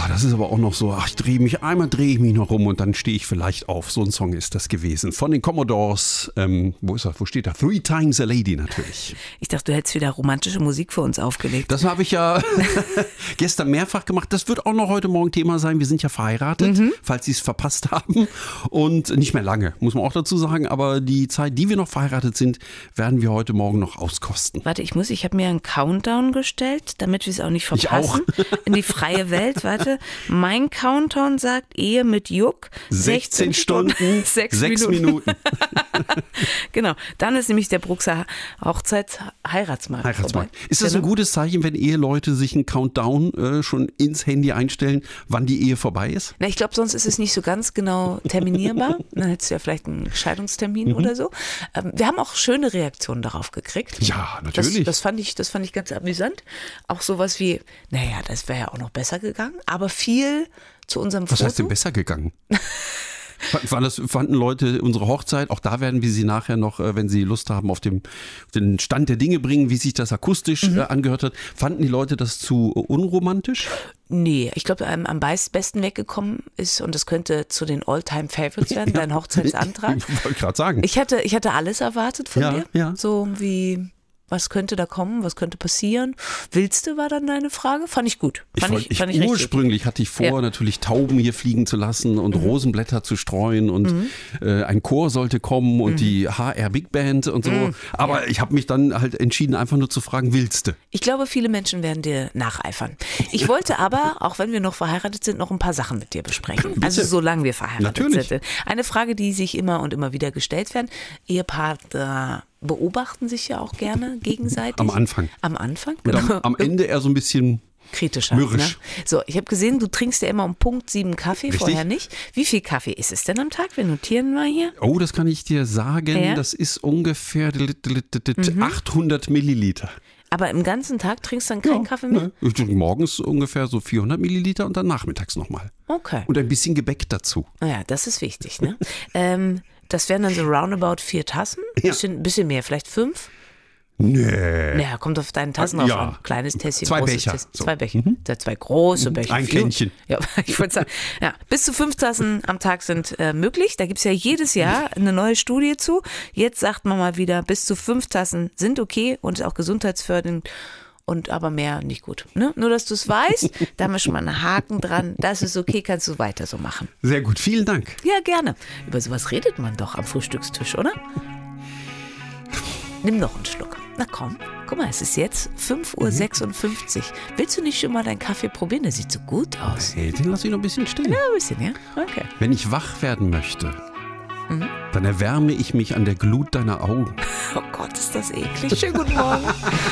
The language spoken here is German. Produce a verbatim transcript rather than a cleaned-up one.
das ist aber auch noch so, ach, ich drehe mich, einmal drehe ich mich noch rum und dann stehe ich vielleicht auf. So ein Song ist das gewesen. Von den Commodores, ähm, wo ist er, wo steht er? Three Times a Lady natürlich. Ich dachte, du hättest wieder romantische Musik für uns aufgelegt. Das habe ich ja gestern mehrfach gemacht. Das wird auch noch heute Morgen Thema sein. Wir sind ja verheiratet, mhm. falls Sie es verpasst haben. Und nicht mehr lange, muss man auch dazu sagen. Aber die Zeit, die wir noch verheiratet sind, werden wir heute Morgen noch auskosten. Warte, ich muss, ich habe mir einen Countdown gestellt, damit wir es auch nicht verpassen. Ich auch. In die freie Welt. Warte, mein Countdown sagt Ehe mit Juck. sechzehn Stunden, sechs Minuten. Minuten. Genau, dann ist nämlich der Bruxer Hochzeits-Heiratsmarkt. Heiratsmarkt. Ist das genau. ein gutes Zeichen, wenn Eheleute sich einen Countdown äh, schon ins Handy einstellen, wann die Ehe vorbei ist? Na, ich glaube, sonst ist es nicht so ganz genau terminierbar. Dann hättest du ja vielleicht einen Scheidungstermin mhm. oder so. Ähm, wir haben auch schöne Reaktionen darauf gekriegt. Ja, natürlich. Das, das, fand ich, das fand ich ganz amüsant. Auch sowas wie, naja, das wäre ja auch noch besser gegangen, aber viel zu unserem Was Foto. heißt denn besser gegangen? Fanden, das, fanden Leute unsere Hochzeit, auch da werden wir sie nachher noch, wenn sie Lust haben, auf dem, den Stand der Dinge bringen, wie sich das akustisch mhm. äh, angehört hat. Fanden die Leute das zu unromantisch? Nee, ich glaube, am, am besten weggekommen ist, und das könnte zu den All-Time-Favorites werden, ja. dein Hochzeitsantrag. Ich wollte gerade sagen. Ich hatte, ich hatte alles erwartet von ja, dir. Ja. So wie... Was könnte da kommen? Was könnte passieren? Willst du, war dann deine Frage? Fand ich gut. Fand ich, ich, ich, fand ich ursprünglich hatte ich vor, ja. natürlich Tauben hier fliegen zu lassen und mhm. Rosenblätter zu streuen und mhm. äh, ein Chor sollte kommen und mhm. die H R Big Band und so. Mhm. Aber ja. ich habe mich dann halt entschieden, einfach nur zu fragen, willst du? Ich glaube, viele Menschen werden dir nacheifern. Ich wollte aber, auch wenn wir noch verheiratet sind, noch ein paar Sachen mit dir besprechen. Bitte. Also solange wir verheiratet natürlich. sind. Eine Frage, die sich immer und immer wieder gestellt werden. Ehepaare beobachten sich ja auch gerne gegenseitig. Am Anfang. Am Anfang, genau. Und am, am Ende eher so ein bisschen kritischer. Mürrisch. Ne? So, ich habe gesehen, du trinkst ja immer um Punkt sieben Kaffee, Richtig? Vorher nicht. Wie viel Kaffee ist es denn am Tag? Wir notieren mal hier. Oh, das kann ich dir sagen. Ja? Das ist ungefähr mhm. achthundert Milliliter. Aber im ganzen Tag trinkst du dann keinen ja, Kaffee mehr? Ne. Ich trinke morgens ungefähr so vierhundert Milliliter und dann nachmittags nochmal. Okay. Und ein bisschen Gebäck dazu. Naja, das ist wichtig. Ne? ähm, das wären dann so roundabout vier Tassen. Ja. Bisschen, bisschen mehr, vielleicht fünf? Nee. Naja, kommt auf deinen Tassen drauf ja. an. Kleines Tässchen, zwei großes Becher. Tässchen. So. Zwei Becher. Mhm. Zwei große Becher. Ein Kännchen. Ja, ich würde sagen, ja, bis zu fünf Tassen am Tag sind äh, möglich. Da gibt es ja jedes Jahr eine neue Studie zu. Jetzt sagt man mal wieder, bis zu fünf Tassen sind okay und ist auch gesundheitsfördernd. Und aber mehr nicht gut. Ne? Nur, dass du es weißt, da haben wir schon mal einen Haken dran. Das ist okay, kannst du weiter so machen. Sehr gut, vielen Dank. Ja, gerne. Über sowas redet man doch am Frühstückstisch, oder? Nimm noch einen Schluck. Na komm, guck mal, es ist jetzt fünf Uhr sechsundfünfzig. Willst du nicht schon mal deinen Kaffee probieren? Der sieht so gut aus. Hey, den lass ich noch ein bisschen stehen. Ja, ein bisschen, ja? Okay. Wenn ich wach werden möchte, mhm. dann erwärme ich mich an der Glut deiner Augen. Oh Gott, ist das eklig. Schönen guten Morgen.